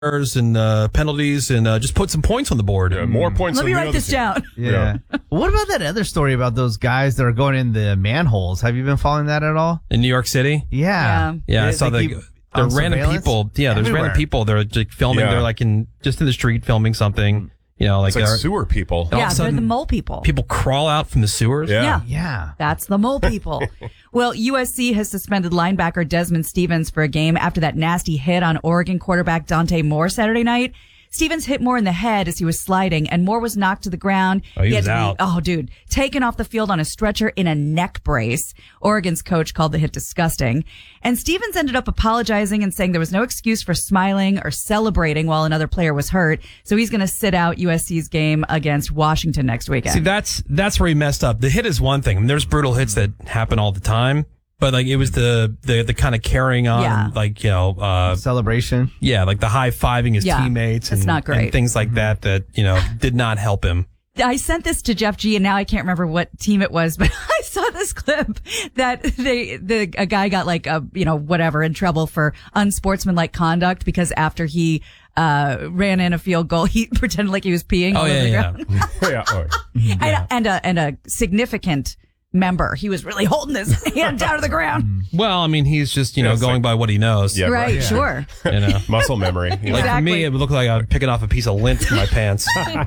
and penalties and just put some points on the board. Yeah, more points. Let me write this down. Yeah. What about that other story about those guys that are going in the manholes? Have you been following that at all? In New York City? Yeah. Yeah, I saw They the keep there are on random surveillance people. Yeah, there's everywhere. random people. They're like filming. Yeah. They're like just in the street filming something. You know, like It's like they're- sewer people. all of a Yeah, they're sudden, the mole people. people crawl out from the sewers. Yeah. Yeah. That's the mole people. Well, USC has suspended linebacker Desmond Stevens for a game after that nasty hit on Oregon quarterback Dante Moore Saturday night. Stevens hit Moore in the head as he was sliding, and Moore was knocked to the ground. Oh, he had was to out. be taken off the field on a stretcher in a neck brace. Oregon's coach called the hit disgusting. And Stevens ended up apologizing and saying there was no excuse for smiling or celebrating while another player was hurt. So he's going to sit out USC's game against Washington next weekend. See, that's where he messed up. The hit is one thing. I mean, there's brutal hits that happen all the time. But like it was the kind of carrying on, Yeah. like, you know, Celebration. yeah, like the high-fiving his Yeah, teammates it's and, not great. and things like that, you know, did not help him. I sent this to Jeff G, and now I can't remember what team it was, but I saw this clip that a guy got like in trouble for unsportsmanlike conduct because after he ran in a field goal, he pretended like he was peeing all over the ground. Yeah. Oh, And a significant member, he was really holding his hand down to the ground. Well, I mean, he's just, Yeah, it's going like- by what he knows. Yeah, right, right. sure. You know. muscle memory. You know? Like for Exactly. me, it would look like I'm picking off a piece of lint from my pants.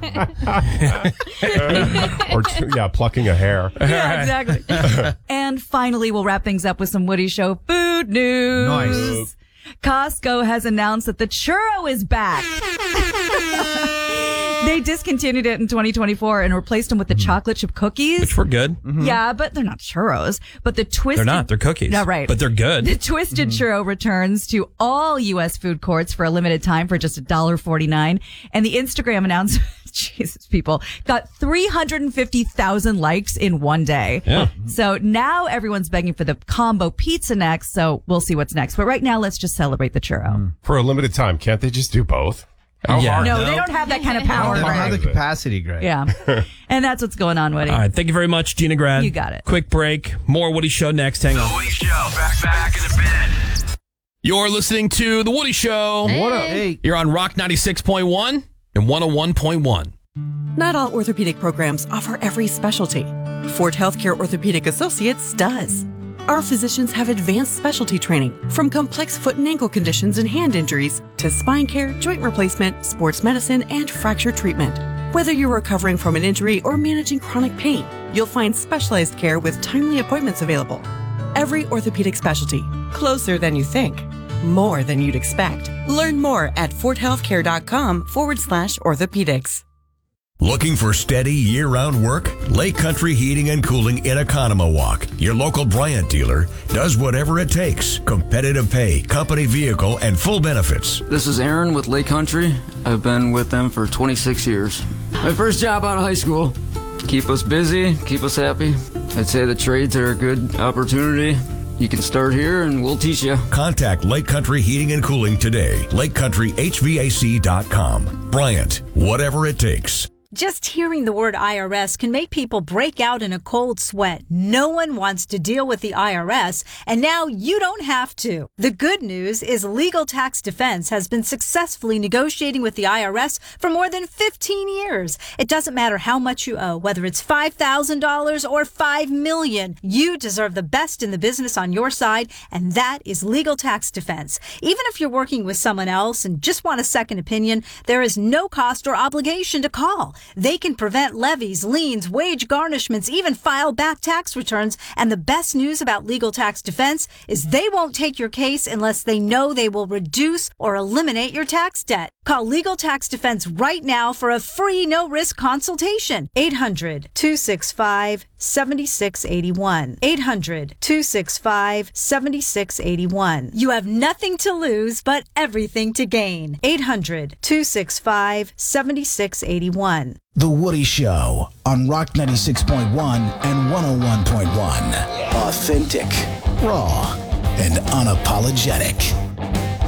Or plucking a hair. Yeah, exactly. And finally, we'll wrap things up with some Woody Show food news. Nice. Costco has announced that the churro is back. They discontinued it in 2024 and replaced them with the chocolate chip cookies. Which were good. Yeah, but they're not churros. But the twisted... They're not. They're cookies. No, right. But they're good. The Twisted Churro returns to all U.S. food courts for a limited time for just $1.49. And the Instagram announcement, Jesus, people, got 350,000 likes in one day. Yeah. So now everyone's begging for the combo pizza next. So we'll see what's next. But right now, let's just celebrate the churro. For a limited time, can't they just do both? How Yeah. hard? No, they don't have that kind of power. They don't have Greg. the capacity, Greg. Yeah. And that's what's going on, Woody. All right. Thank you very much, Gina Grad. You got it. Quick break. More Woody Show next. Hang on. The Woody Show. Back in a bit. You're listening to The Woody Show. What up? Hey. You're on Rock 96.1 and 101.1. Not all orthopedic programs offer every specialty. Fort Healthcare Orthopedic Associates does. Our physicians have advanced specialty training, from complex foot and ankle conditions and hand injuries to spine care, joint replacement, sports medicine, and fracture treatment. Whether you're recovering from an injury or managing chronic pain, you'll find specialized care with timely appointments available. Every orthopedic specialty, closer than you think, more than you'd expect. Learn more at forthealthcare.com/orthopedics. Looking for steady year-round work? Lake Country Heating and Cooling in Oconomowoc, your local Bryant dealer, does whatever it takes. Competitive pay, company vehicle, and full benefits. This is Aaron with Lake Country. I've been with them for 26 years. My first job out of high school. Keep us busy, keep us happy. I'd say the trades are a good opportunity. You can start here and we'll teach you. Contact Lake Country Heating and Cooling today. LakeCountryHVAC.com. Bryant, whatever it takes. Just hearing the word IRS can make people break out in a cold sweat. No one wants to deal with the IRS, and now you don't have to. The good news is Legal Tax Defense has been successfully negotiating with the IRS for more than 15 years. It doesn't matter how much you owe, whether it's $5,000 or $5 million. You deserve the best in the business on your side, and that is Legal Tax Defense. Even if you're working with someone else and just want a second opinion, there is no cost or obligation to call. They can prevent levies, liens, wage garnishments, even file back tax returns. And the best news about Legal Tax Defense is they won't take your case unless they know they will reduce or eliminate your tax debt. Call Legal Tax Defense right now for a free no-risk consultation. 800-265-7681. 800-265-7681. You have nothing to lose but everything to gain. 800-265-7681. The Woody Show on Rock 96.1 and 101.1. Authentic, raw, and unapologetic.